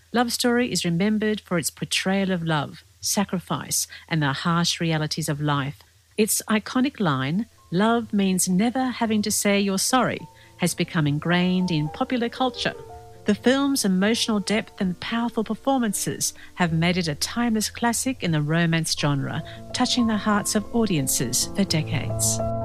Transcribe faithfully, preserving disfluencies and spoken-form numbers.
Love Story is remembered for its portrayal of love, sacrifice, and the harsh realities of life. Its iconic line, "Love means never having to say you're sorry," has become ingrained in popular culture. The film's emotional depth and powerful performances have made it a timeless classic in the romance genre, touching the hearts of audiences for decades.